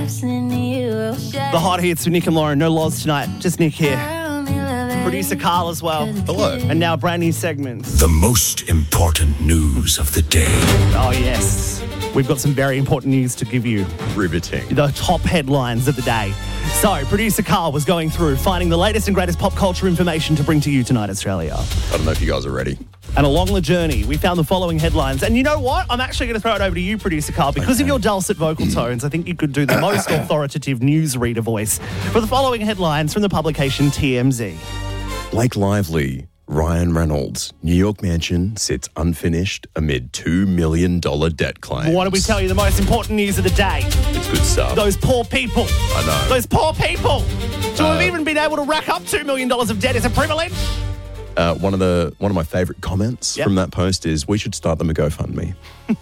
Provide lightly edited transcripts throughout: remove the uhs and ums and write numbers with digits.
The hot hits with Nick and Lauren. No Loz tonight. Just Nick here. Producer Carl as well. Hello. And now brand new segments. The most important news of the day. Oh, yes. We've got some very important news to give you. Riveting. The top headlines of the day. So, producer Carl was going through, finding the latest and greatest pop culture information to bring to you tonight, Australia. I don't know if you guys are ready. And along the journey, we found the following headlines. And you know what? I'm actually going to throw it over to you, producer Carl. Because of your dulcet vocal tones, I think you could do the most authoritative newsreader voice for the following headlines from the publication TMZ. Blake Lively, Ryan Reynolds, New York mansion sits unfinished amid $2 million debt claims. Why don't we tell you the most important news of the day? It's good stuff. Those poor people. I know. Those poor people. To have even been able to rack up $2 million of debt is a privilege. One of my favourite comments from that post is, we should start them a GoFundMe.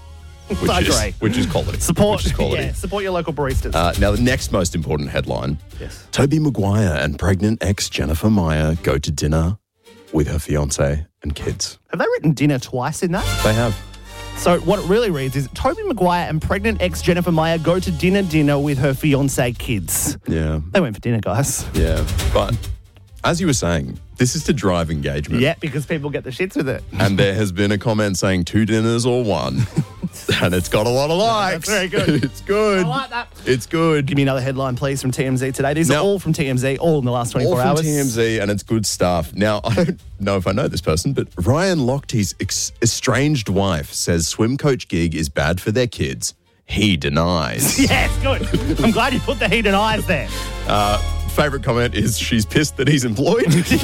Which is quality. Support, Which is quality. Yeah, support your local baristas. Now, the next most important headline. Yes. Tobey Maguire and pregnant ex Jennifer Meyer go to dinner with her fiancé and kids. Have they written dinner twice in that? They have. So what it really reads is, Tobey Maguire and pregnant ex Jennifer Meyer go to dinner with her fiancé kids. Yeah. They went for dinner, guys. Yeah. But as you were saying, this is to drive engagement. Yeah, because people get the shits with it. And there has been a comment saying 2 dinners or 1. And it's got a lot of likes. That's very good. It's good. I like that. It's good. Give me another headline, please, from TMZ today. These are all from TMZ, all in the last 24 all from hours. TMZ, and it's good stuff. Now, I don't know if I know this person, but Ryan Lochte's estranged wife says swim coach gig is bad for their kids. He denies. Yes, good. I'm glad you put the he denies there. Favourite comment is, she's pissed that he's employed.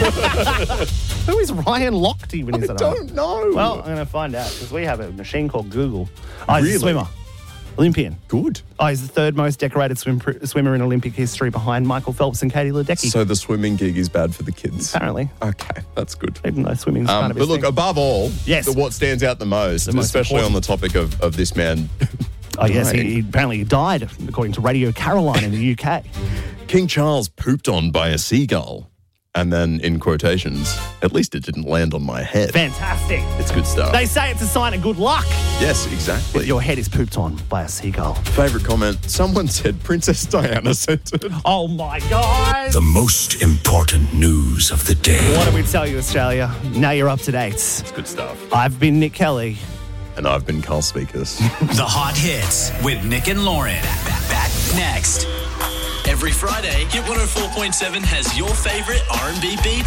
Who is Ryan Lochte even? I don't know. Well, I'm going to find out because we have a machine called Google. Oh, he's Really? a swimmer. Olympian. Good. Oh, he's the third most decorated swimmer in Olympic history behind Michael Phelps and Katie Ledecky. So the swimming gig is bad for the kids. Apparently. Okay, that's good. Even though swimming's kind of But look, above all, Yes. what stands out the most especially important. on the topic of this man. Oh, yes, dying. he apparently died, according to Radio Caroline in the UK. King Charles pooped on by a seagull. And then, in quotations, at least it didn't land on my head. Fantastic. It's good stuff. They say it's a sign of good luck. Yes, exactly. Your head is pooped on by a seagull. Favourite comment, someone said Princess Diana sent it. Oh, my God. The most important news of the day. What do we tell you, Australia? Now you're up to date. It's good stuff. I've been Nick Kelly. And I've been Carl Speakers. The Hot Hits with Nick and Lauren. Back next. Every Friday, Hit 104.7 has your favourite R&B beats